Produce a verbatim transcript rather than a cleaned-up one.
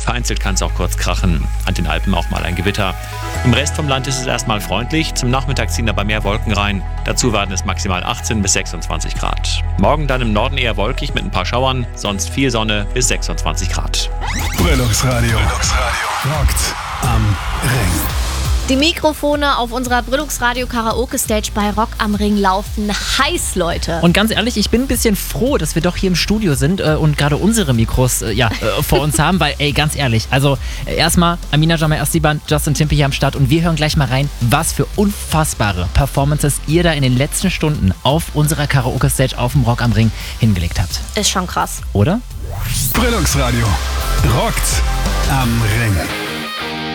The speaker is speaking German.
Vereinzelt kann es auch kurz krachen. An den Alpen auch mal ein Gewitter. Im Rest vom Land ist es erstmal freundlich. Zum Nachmittag ziehen aber mehr Wolken rein. Dazu werden es maximal achtzehn bis sechsundzwanzig Grad. Morgen dann im Norden eher wolkig mit ein paar Schauern. Sonst viel Sonne bis sechsundzwanzig Grad. Brillungsradio. Rockt am Ring. Die Mikrofone auf unserer Brillungsradio Karaoke Stage bei Rock am Ring laufen heiß, Leute. Und ganz ehrlich, ich bin ein bisschen froh, dass wir doch hier im Studio sind äh, und gerade unsere Mikros äh, ja, äh, vor uns haben, weil, ey, ganz ehrlich, also äh, erstmal Amina Jamel Astiban, Justin Timpe hier am Start und wir hören gleich mal rein, was für unfassbare Performances ihr da in den letzten Stunden auf unserer Karaoke Stage auf dem Rock am Ring hingelegt habt. Ist schon krass. Oder? Brillungsradio. Rockt am Ring.